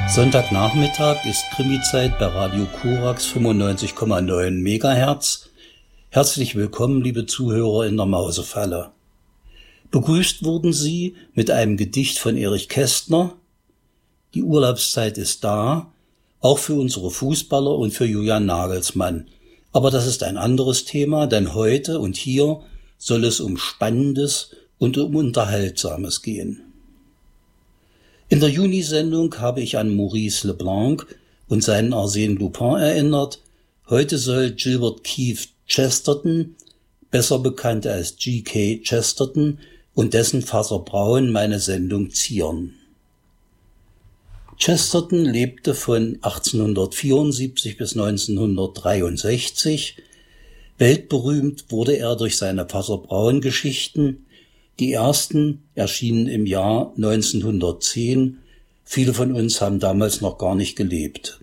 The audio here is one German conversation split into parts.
Sonntagnachmittag ist Krimizeit bei Radio Korax 95,9 MHz. Herzlich willkommen, liebe Zuhörer in der Mausefalle. Begrüßt wurden Sie mit einem Gedicht von Erich Kästner. Die Urlaubszeit ist da, auch für unsere Fußballer und für Julian Nagelsmann. Aber das ist ein anderes Thema, denn heute und hier soll es um Spannendes und um Unterhaltsames gehen. In der Juni-Sendung habe ich an Maurice Leblanc und seinen Arsène Lupin erinnert. Heute soll Gilbert Keith Chesterton, besser bekannt als G.K. Chesterton, und dessen Vater Brown meine Sendung zieren. Chesterton lebte von 1874 bis 1963. Weltberühmt wurde er durch seine Vater Brown-Geschichten. Die ersten erschienen im Jahr 1910. Viele von uns haben damals noch gar nicht gelebt.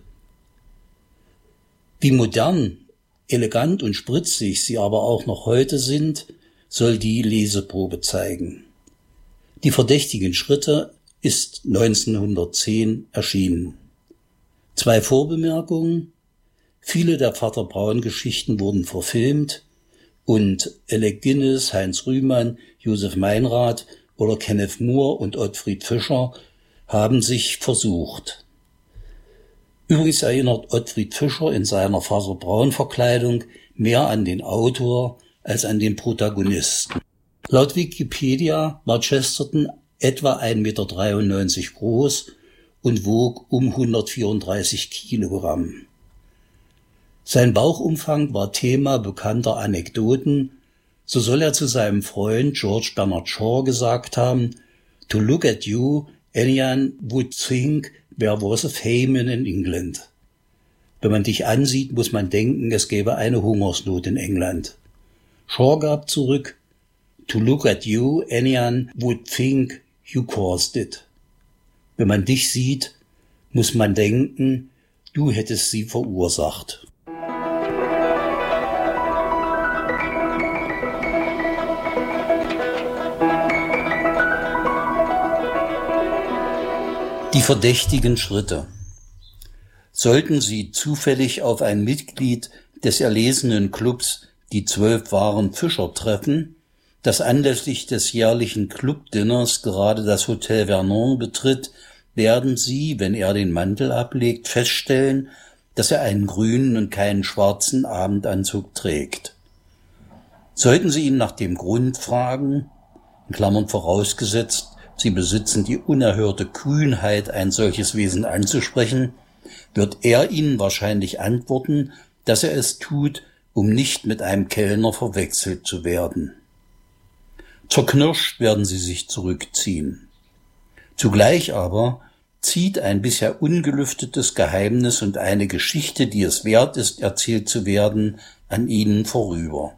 Wie modern, elegant und spritzig sie aber auch noch heute sind, soll die Leseprobe zeigen. Die verdächtigen Schritte ist 1910 erschienen. 2 Vorbemerkungen. Viele der Vater Braun-Geschichten wurden verfilmt und Alec Guinness, Heinz Rühmann, Josef Meinrad oder Kenneth Moore und Ottfried Fischer haben sich versucht. Übrigens erinnert Ottfried Fischer in seiner Vater Braun-Verkleidung mehr an den Autor als an den Protagonisten. Laut Wikipedia war Chesterton etwa 1,93 Meter groß und wog um 134 Kilogramm. Sein Bauchumfang war Thema bekannter Anekdoten. So soll er zu seinem Freund George Bernard Shaw gesagt haben: "To look at you, anyone would think there was a famine in England." Wenn man dich ansieht, muss man denken, es gäbe eine Hungersnot in England. Shaw gab zurück: "To look at you, anyone would think you caused it." Wenn man dich sieht, muss man denken, du hättest sie verursacht. Die verdächtigen Schritte. Sollten Sie zufällig auf ein Mitglied des erlesenen Clubs die 12 wahren Fischer treffen, das anlässlich des jährlichen Clubdinners gerade das Hotel Vernon betritt, werden Sie, wenn er den Mantel ablegt, feststellen, dass er einen grünen und keinen schwarzen Abendanzug trägt. Sollten Sie ihn nach dem Grund fragen, in Klammern vorausgesetzt, Sie besitzen die unerhörte Kühnheit, ein solches Wesen anzusprechen, wird er Ihnen wahrscheinlich antworten, dass er es tut, um nicht mit einem Kellner verwechselt zu werden. Zerknirscht werden Sie sich zurückziehen. Zugleich aber zieht ein bisher ungelüftetes Geheimnis und eine Geschichte, die es wert ist, erzählt zu werden, an Ihnen vorüber.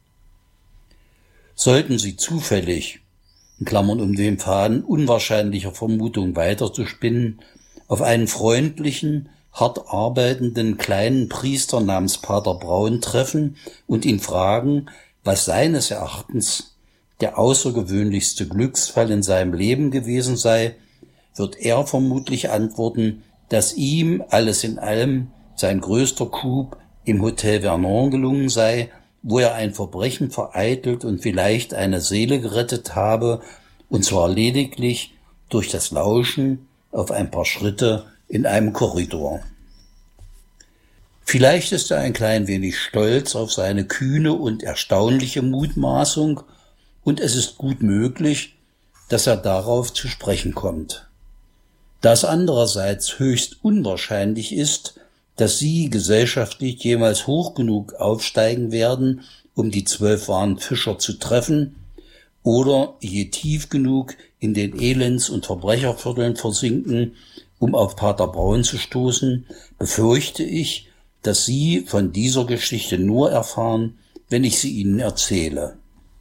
Sollten Sie zufällig, in Klammern um den Faden unwahrscheinlicher Vermutung weiterzuspinnen, auf einen freundlichen, hart arbeitenden kleinen Priester namens Pater Braun treffen und ihn fragen, was seines Erachtens der außergewöhnlichste Glücksfall in seinem Leben gewesen sei, wird er vermutlich antworten, dass ihm alles in allem sein größter Coup im Hotel Vernon gelungen sei, wo er ein Verbrechen vereitelt und vielleicht eine Seele gerettet habe, und zwar lediglich durch das Lauschen auf ein paar Schritte in einem Korridor. Vielleicht ist er ein klein wenig stolz auf seine kühne und erstaunliche Mutmaßung, und es ist gut möglich, dass er darauf zu sprechen kommt. Da es andererseits höchst unwahrscheinlich ist, dass Sie gesellschaftlich jemals hoch genug aufsteigen werden, um die 12 wahren Fischer zu treffen, oder je tief genug in den Elends- und Verbrechervierteln versinken, um auf Pater Braun zu stoßen, befürchte ich, dass Sie von dieser Geschichte nur erfahren, wenn ich sie Ihnen erzähle.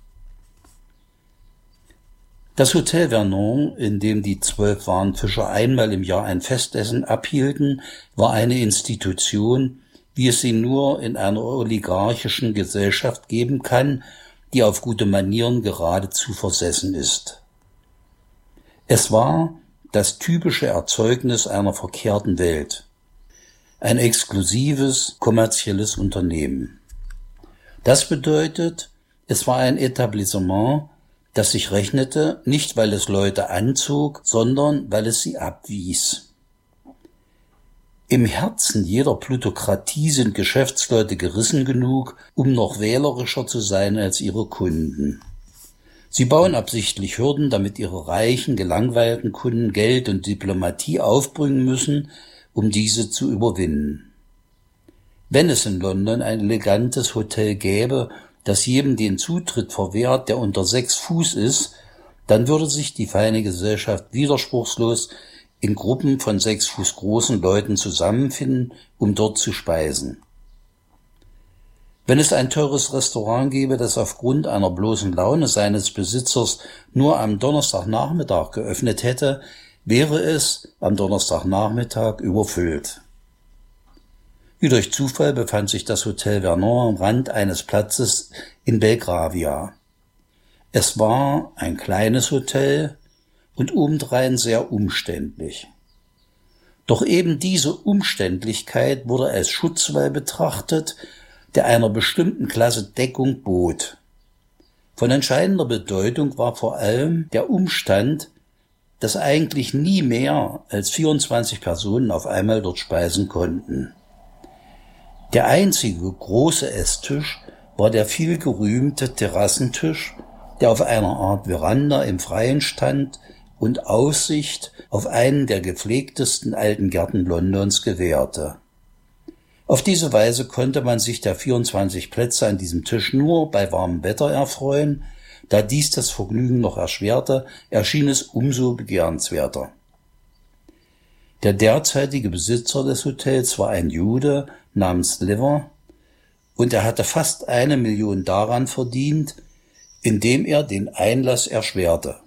Das Hotel Vernon, in dem die 12 wahren Fischer einmal im Jahr ein Festessen abhielten, war eine Institution, wie es sie nur in einer oligarchischen Gesellschaft geben kann, die auf gute Manieren geradezu versessen ist. Es war das typische Erzeugnis einer verkehrten Welt. Ein exklusives, kommerzielles Unternehmen. Das bedeutet, es war ein Etablissement, das sich rechnete, nicht weil es Leute anzog, sondern weil es sie abwies. Im Herzen jeder Plutokratie sind Geschäftsleute gerissen genug, um noch wählerischer zu sein als ihre Kunden. Sie bauen absichtlich Hürden, damit ihre reichen, gelangweilten Kunden Geld und Diplomatie aufbringen müssen, um diese zu überwinden. Wenn es in London ein elegantes Hotel gäbe, das jedem den Zutritt verwehrt, der unter 6 Fuß ist, dann würde sich die feine Gesellschaft widerspruchslos in Gruppen von 6 Fuß großen Leuten zusammenfinden, um dort zu speisen. Wenn es ein teures Restaurant gäbe, das aufgrund einer bloßen Laune seines Besitzers nur am Donnerstagnachmittag geöffnet hätte, wäre es am Donnerstagnachmittag überfüllt. Wie durch Zufall befand sich das Hotel Vernon am Rand eines Platzes in Belgravia. Es war ein kleines Hotel und obendrein sehr umständlich. Doch eben diese Umständlichkeit wurde als Schutzwall betrachtet, der einer bestimmten Klasse Deckung bot. Von entscheidender Bedeutung war vor allem der Umstand, dass eigentlich nie mehr als 24 Personen auf einmal dort speisen konnten. Der einzige große Esstisch war der viel gerühmte Terrassentisch, der auf einer Art Veranda im Freien stand und Aussicht auf einen der gepflegtesten alten Gärten Londons gewährte. Auf diese Weise konnte man sich der 24 Plätze an diesem Tisch nur bei warmem Wetter erfreuen. Da dies das Vergnügen noch erschwerte, erschien es umso begehrenswerter. Der derzeitige Besitzer des Hotels war ein Jude namens Liver, und er hatte fast 1 Million daran verdient, indem er den Einlass erschwerte.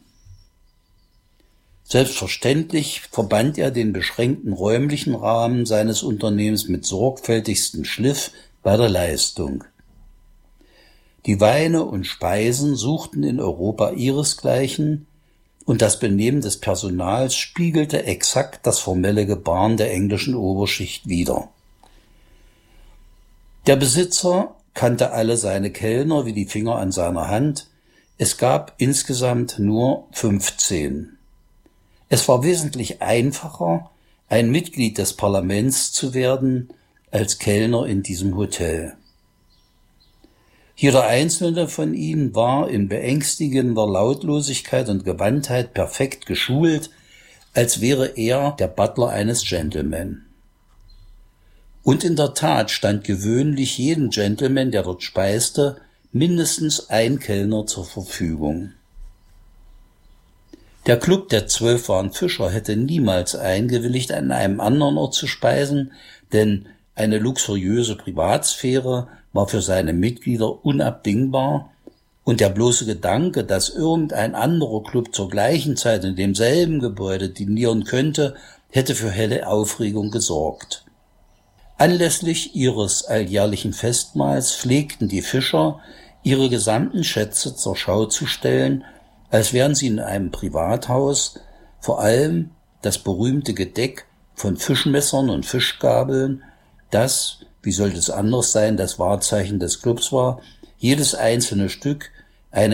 Selbstverständlich verband er den beschränkten räumlichen Rahmen seines Unternehmens mit sorgfältigstem Schliff bei der Leistung. Die Weine und Speisen suchten in Europa ihresgleichen, und das Benehmen des Personals spiegelte exakt das formelle Gebaren der englischen Oberschicht wider. Der Besitzer kannte alle seine Kellner wie die Finger an seiner Hand. Es gab insgesamt nur 15. Es war wesentlich einfacher, ein Mitglied des Parlaments zu werden, als Kellner in diesem Hotel. Jeder einzelne von ihnen war in beängstigender Lautlosigkeit und Gewandtheit perfekt geschult, als wäre er der Butler eines Gentleman. Und in der Tat stand gewöhnlich jedem Gentleman, der dort speiste, mindestens ein Kellner zur Verfügung. Der Club der 12 wahren Fischer hätte niemals eingewilligt, an einem anderen Ort zu speisen, denn eine luxuriöse Privatsphäre war für seine Mitglieder unabdingbar, und der bloße Gedanke, dass irgendein anderer Club zur gleichen Zeit in demselben Gebäude dinieren könnte, hätte für helle Aufregung gesorgt. Anlässlich ihres alljährlichen Festmahls pflegten die Fischer, ihre gesamten Schätze zur Schau zu stellen, als wären sie in einem Privathaus, vor allem das berühmte Gedeck von Fischmessern und Fischgabeln, das, wie sollte es anders sein, das Wahrzeichen des Clubs war. Jedes einzelne Stück